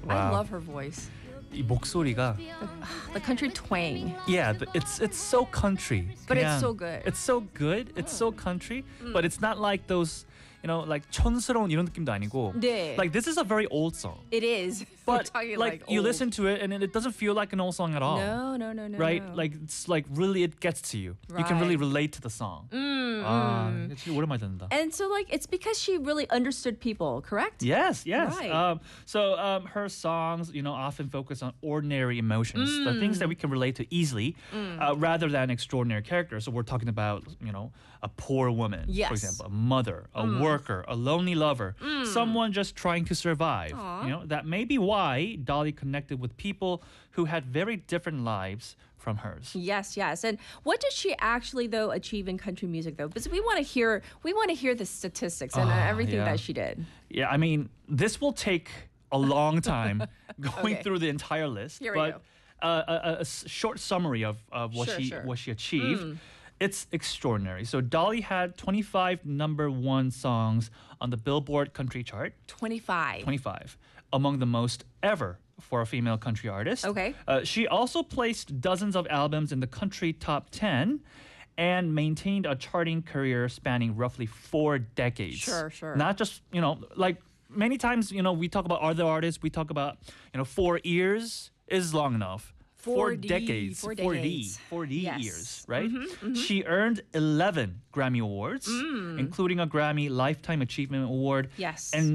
I Wow. love her voice. 이 목소리가 The country twang. yeah, it's so country. But it's 그냥 so good. It's so good. It's so country, but it's not like those, like 촌스러운 이런 느낌도 아니고. 네. Like this is a very old song. It is. We're But talking like you old. listen to it and it doesn't feel like an old song at all. No. Right? no. Like it's like really it gets to you. You can really Right. relate to the song. 아, 진짜 오랜만에 듣는다. And so like it's because she really understood people, correct? Yes. Right. So her songs, often focus on ordinary emotions, the things that we can relate to easily, rather than extraordinary characters. So we're talking about, a poor woman, Yes. for example, a mother, a worker, a lonely lover, someone just trying to survive. That may be why Dolly connected with people who had very different lives from hers. Yes. And what did she actually though achieve in country music though? Because we want to hear the statistics and everything yeah. that she did. Yeah, I mean, this will take a long time going Okay. through the entire list. Here we but a short summary of what Sure. what she achieved. It's extraordinary. So Dolly had 25 number one songs on the Billboard Country Chart. 25. 25, among the most ever for a female country artist. Okay. She also placed dozens of albums in the country top 10 and maintained a charting career spanning roughly 4 decades. Sure. Not just, like many times, we talk about other artists, we talk about, 4 years is long enough. 4 4D, decades. 4 4D. decades. 4D Yes. years, right? She earned 11 Grammy Awards, including a Grammy Lifetime Achievement Award. Yes. And